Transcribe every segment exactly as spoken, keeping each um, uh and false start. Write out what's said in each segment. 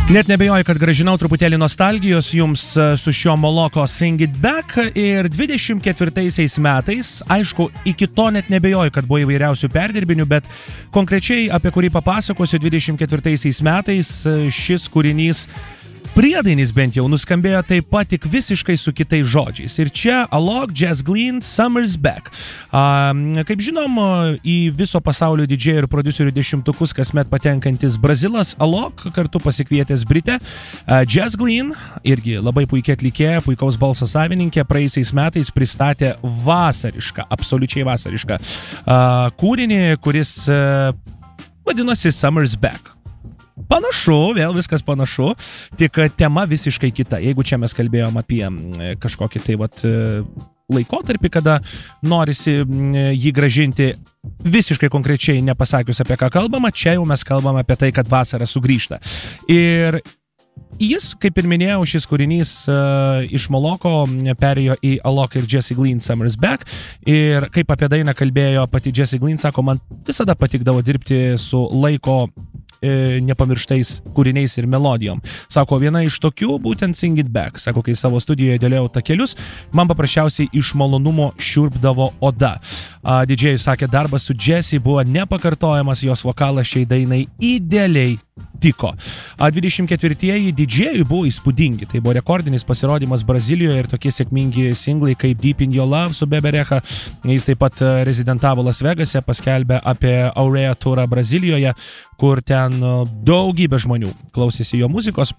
Net nebejoju, kad gražinau truputėlį nostalgijos jums su šio Moloko Sing It Back ir dvidešimt ketvirtaisiais metais, aišku, iki to net nebejoju, kad buvo įvairiausių perdirbinių, bet konkrečiai apie kurį papasakosiu dvidešimt ketvirtaisiais metais šis kūrinys priedainis bent jau nuskambėjo taip pat tik visiškai su kitais žodžiais. Ir čia Alok, Jess Glynn, Summer's Back. A, kaip žinom, į viso pasaulio didžėjų ir prodiuserių dešimtukus kasmet patenkantis Brazilas Alok, kartu pasikvietęs Britę. A, Jess Glynn, irgi labai puikiai atlikėja, puikaus balso savininkė, praėjusiais metais pristatė vasarišką, absoliučiai vasarišką a, kūrinį, kuris a, vadinosi Summer's Back. Panašu, vėl viskas panašu, tik tema visiškai kita. Jeigu čia mes kalbėjom apie kažkokį tai vat laikotarpį, kada norisi jį gražinti visiškai konkrečiai nepasakius apie ką kalbama, čia jau mes kalbam apie tai, kad vasara sugrįžta. Ir jis, kaip ir minėjau, šis kūrinys uh, iš Moloko perėjo į Alok ir Jessie Glynn Summer's Back. Ir kaip apie dainą kalbėjo pati Jessie Glynn, sako, man visada patikdavo dirbti su laiko e, nepamirštais kūriniais ir melodijom. Sako, viena iš tokių būtent Sing It Back. Sako, kai savo studijoje dėliau takelius, man paprasčiausiai iš malonumo šiurpdavo oda. A, didžėjus sakė, darbas su Jessie buvo nepakartojamas, jos vokalas šiai dainai idealiai tiko. A, dvidešimt ketvirtieji didžėjui buvo įspūdingi. Tai buvo rekordinis pasirodymas Brazilijoje ir tokie sėkmingi singlai kaip Deep in Your Love su Bebe Rexha. Jis taip pat rezidentavo Las Vegase, paskelbė apie Aurea turą Brazilijoje, kur ten daugybė žmonių klausėsi jo muzikos.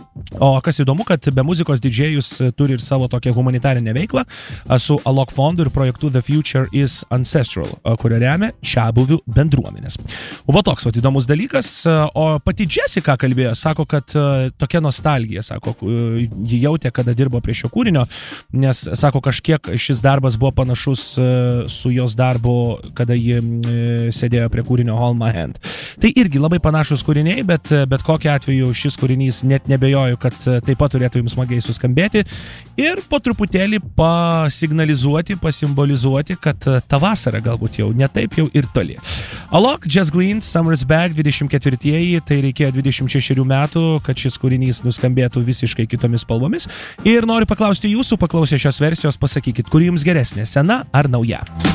O kas įdomu, kad be muzikos didžėjus turi ir savo tokią humanitarinę veiklą su Alok fondu ir projektu The Future is Ancestral, kurio remia čiabuvių bendruomenės. O va toks va įdomus dalykas. O pati Jessica kalbėjo, sako, kad tokia nostalgija, sako, ji jautė, kada dirbo prie šio kūrinio, nes, sako, kažkiek šis darbas buvo panašus su jos darbu, kada ji sėdėjo prie kūrinio Hold My Hand. Tai irgi labai panašus kūriniai, bet, bet kokiu atveju šis kūrinys net nebejoju, kad taip pat turėtų jums smagiai suskambėti ir po truputėlį pasignalizuoti, pasimbolizuoti, kad ta vasara galbūt jau ne taip jau ir toli. Alok, Jess Glynn, Summer's Back, dvidešimt ketvirtieji, tai reikėjo dvidešimt šešerių metų, kad šis kūrinys nuskambėtų visiškai kitomis spalvomis. Ir noriu paklausti jūsų, paklausę šios versijos, pasakykit, kuri jums geresnė, sena ar nauja?